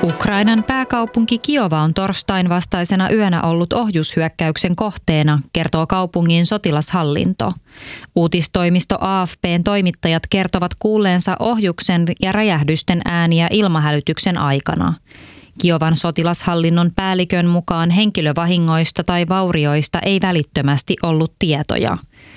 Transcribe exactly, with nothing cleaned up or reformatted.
Ukrainan pääkaupunki Kiova on torstain vastaisena yönä ollut ohjushyökkäyksen kohteena, kertoo kaupungin sotilashallinto. Uutistoimisto A F P:n toimittajat kertovat kuulleensa ohjuksen ja räjähdysten ääniä ilmahälytyksen aikana. Kiovan sotilashallinnon päällikön mukaan henkilövahingoista tai vaurioista ei välittömästi ollut tietoja.